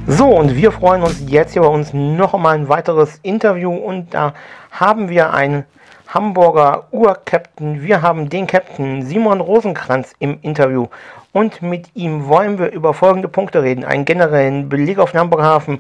So, und wir freuen uns jetzt hier bei uns noch einmal ein weiteres Interview und da haben wir einen Hamburger Ur-Captain. Wir haben den Captain Simon Rosenkranz im Interview und mit ihm wollen wir über folgende Punkte reden. Einen generellen Blick auf den Hamburger Hafen,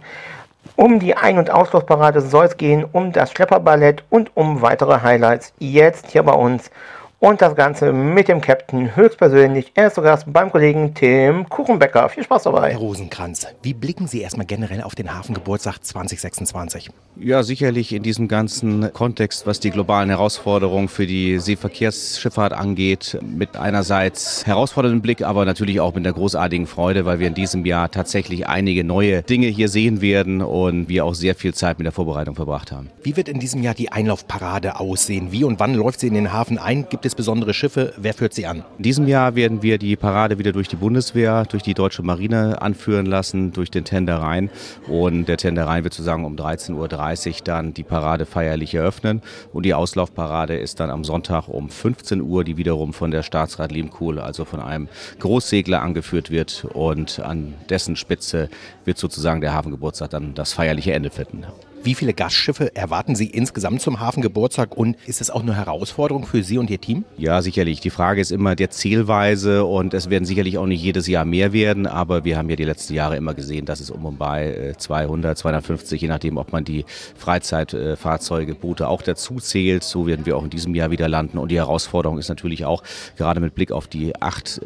um die Ein- und Auslaufparade soll es gehen, um das Schlepperballett und um weitere Highlights jetzt hier bei uns. Und das Ganze mit dem Captain höchstpersönlich. Er ist zu Gast beim Kollegen Tim Kuchenbecker. Viel Spaß dabei. Herr Rosenkranz, wie blicken Sie erstmal generell auf den Hafengeburtstag 2026? Ja, sicherlich in diesem ganzen Kontext, was die globalen Herausforderungen für die Seeverkehrsschifffahrt angeht, mit einerseits herausforderndem Blick, aber natürlich auch mit einer großartigen Freude, weil wir in diesem Jahr tatsächlich einige neue Dinge hier sehen werden und wir auch sehr viel Zeit mit der Vorbereitung verbracht haben. Wie wird in diesem Jahr die Einlaufparade aussehen? Wie und wann läuft sie in den Hafen ein? Gibt es besondere Schiffe? Wer führt sie an? In diesem Jahr werden wir die Parade wieder durch die Bundeswehr, durch die Deutsche Marine anführen lassen, durch den Tender Rhein. Und der Tender Rhein wird sozusagen um 13:30 Uhr dann die Parade feierlich eröffnen. Und die Auslaufparade ist dann am Sonntag um 15 Uhr, die wiederum von der Staatsrat Lehmkuhl, also von einem Großsegler angeführt wird. Und an dessen Spitze wird sozusagen der Hafengeburtstag dann das feierliche Ende finden. Wie viele Gastschiffe erwarten Sie insgesamt zum Hafengeburtstag und ist es auch eine Herausforderung für Sie und Ihr Team? Ja, sicherlich. Die Frage ist immer der Zählweise und es werden sicherlich auch nicht jedes Jahr mehr werden, aber wir haben ja die letzten Jahre immer gesehen, dass es um und bei 200, 250, je nachdem, ob man die Freizeitfahrzeuge, Boote auch dazu zählt. So werden wir auch in diesem Jahr wieder landen und die Herausforderung ist natürlich auch, gerade mit Blick auf die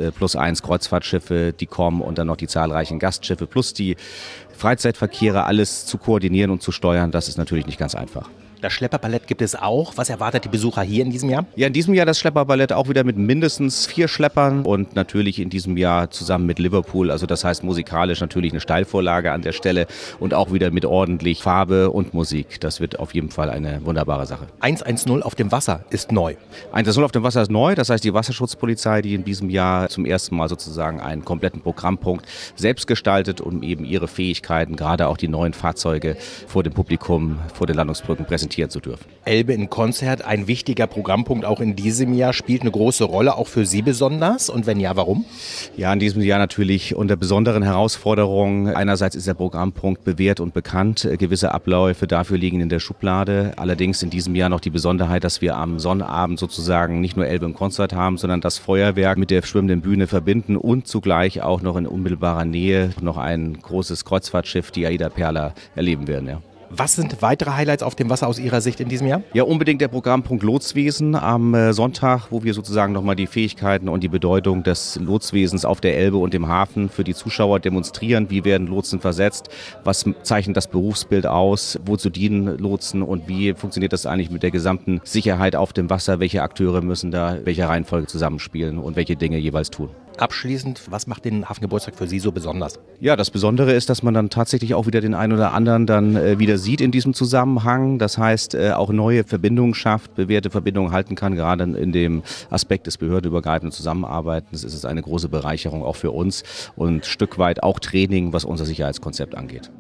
8+1 Kreuzfahrtschiffe, die kommen und dann noch die zahlreichen Gastschiffe plus die Freizeitverkehre, alles zu koordinieren und zu steuern, das ist natürlich nicht ganz einfach. Das Schlepperballett gibt es auch. Was erwartet die Besucher hier in diesem Jahr? Ja, in diesem Jahr das Schlepperballett auch wieder mit mindestens 4 Schleppern und natürlich in diesem Jahr zusammen mit Liverpool. Also das heißt musikalisch natürlich eine Steilvorlage an der Stelle und auch wieder mit ordentlich Farbe und Musik. Das wird auf jeden Fall eine wunderbare Sache. 110 auf dem Wasser ist neu. 110 auf dem Wasser ist neu. Das heißt die Wasserschutzpolizei, die in diesem Jahr zum ersten Mal sozusagen einen kompletten Programmpunkt selbst gestaltet, um eben ihre Fähigkeiten, gerade auch die neuen Fahrzeuge vor dem Publikum, vor den Landungsbrücken präsentieren zu dürfen. Elbe in Konzert, ein wichtiger Programmpunkt auch in diesem Jahr, spielt eine große Rolle, auch für Sie besonders? Und wenn ja, warum? Ja, in diesem Jahr natürlich unter besonderen Herausforderungen. Einerseits ist der Programmpunkt bewährt und bekannt. Gewisse Abläufe dafür liegen in der Schublade. Allerdings in diesem Jahr noch die Besonderheit, dass wir am Sonnabend sozusagen nicht nur Elbe im Konzert haben, sondern das Feuerwerk mit der schwimmenden Bühne verbinden und zugleich auch noch in unmittelbarer Nähe noch ein großes Kreuzfahrtschiff, die Aida Perla, erleben werden. Ja. Was sind weitere Highlights auf dem Wasser aus Ihrer Sicht in diesem Jahr? Ja, unbedingt der Programmpunkt Lotsenwesen am Sonntag, wo wir sozusagen nochmal die Fähigkeiten und die Bedeutung des Lotsenwesens auf der Elbe und im Hafen für die Zuschauer demonstrieren. Wie werden Lotsen versetzt? Was zeichnet das Berufsbild aus? Wozu dienen Lotsen? Und wie funktioniert das eigentlich mit der gesamten Sicherheit auf dem Wasser? Welche Akteure müssen da welcher Reihenfolge zusammenspielen und welche Dinge jeweils tun? Abschließend, was macht den Hafengeburtstag für Sie so besonders? Ja, das Besondere ist, dass man dann tatsächlich auch wieder den einen oder anderen dann wieder sieht in diesem Zusammenhang. Das heißt, auch neue Verbindungen schafft, bewährte Verbindungen halten kann. Gerade in dem Aspekt des behördenübergreifenden Zusammenarbeitens ist es eine große Bereicherung auch für uns und ein Stück weit auch Training, was unser Sicherheitskonzept angeht.